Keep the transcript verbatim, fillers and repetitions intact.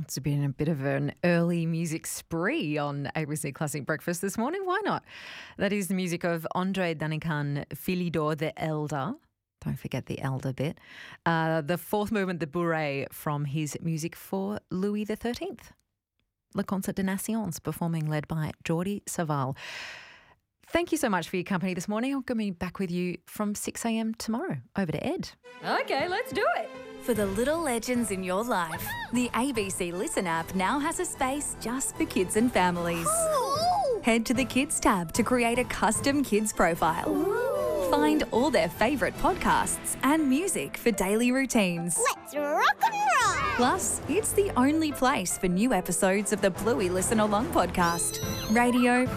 It's been a bit of an early music spree on A B C Classic Breakfast this morning. Why not? That is the music of Andre Danican Philidor the Elder. Don't forget the elder bit. Uh, the fourth movement, the Bourrée, from his music for Louis the thirteenth. Le Concert des Nations, performing led by Jordi Savall. Thank you so much for your company this morning. I'm going to be back with you from six a.m. tomorrow. Over to Ed. Okay, let's do it. For the little legends in your life, the A B C Listen app now has a space just for kids and families. Ooh. Head to the Kids tab to create a custom kids profile. Ooh. Find all their favourite podcasts and music for daily routines. Let's rock and roll. Plus, it's the only place for new episodes of the Bluey Listen Along podcast. Radio